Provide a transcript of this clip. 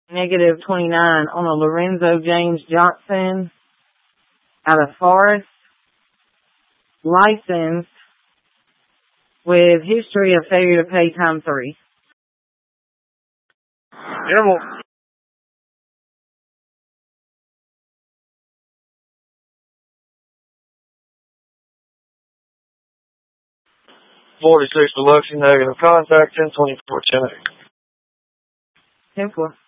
negative 29 on a Lorenzo James Johnson out of Forest, licensed with history of failure to pay time 3. Interval. 46 Biloxi, negative contact, 1024 10. 10-4.